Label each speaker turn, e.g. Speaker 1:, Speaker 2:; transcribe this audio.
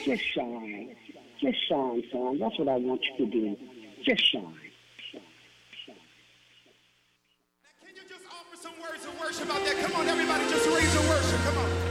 Speaker 1: Just shine. Just shine, son. That's what I want you to do. Just shine.
Speaker 2: Can you just offer some words of worship out there? Come on, everybody, just raise your worship. Come on.